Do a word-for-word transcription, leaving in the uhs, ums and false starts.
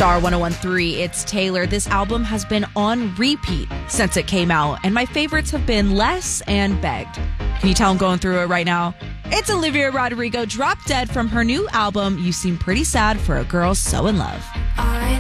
Star one oh one three, it's Taylor. This album has been on repeat since it came out, and my favorites have been Less and Begged. Can you tell I'm going through it right now? It's Olivia Rodrigo, Drop Dead from her new album, You Seem Pretty Sad for a Girl So in Love. I